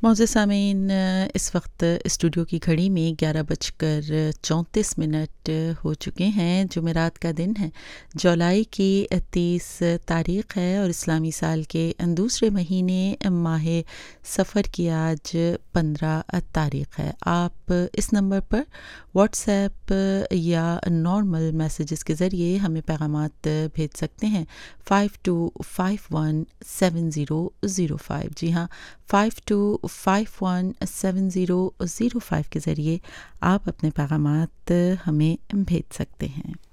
मौज़ूद सामीन, इस वक्त स्टूडियो की घड़ी में 11:34 हो चुके हैं। जुमेरात का दिन है, जुलाई की 30 तारीख़ है और इस्लामी साल के दूसरे महीने माह सफ़र की आज 15 तारीख़ है। आप इस नंबर पर व्हाट्सएप या नॉर्मल मैसेजेस के ज़रिए हमें पैगामात भेज सकते हैं 52517005। जी हाँ, 52517005 के ज़रिए आप अपने पैगामात हमें भेज सकते हैं।